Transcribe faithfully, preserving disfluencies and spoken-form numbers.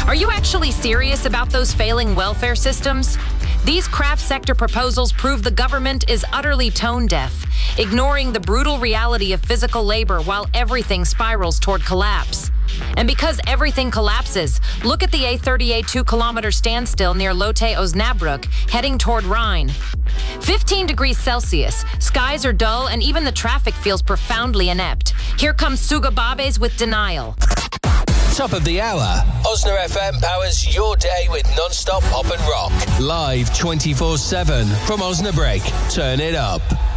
Are you actually serious about those failing welfare systems? These craft sector proposals prove the government is utterly tone deaf, ignoring the brutal reality of physical labor while everything spirals toward collapse. And because everything collapses, look at the A thirty-eight two-kilometer standstill near Lotte Osnabrück, heading toward Rhine. fifteen degrees Celsius, skies are dull, and even the traffic feels profoundly inept. Here comes Sugababes with Denial. Top of the hour. Osna F M powers your day with non-stop pop and rock. Live twenty-four seven from Osnabrück. Turn it up.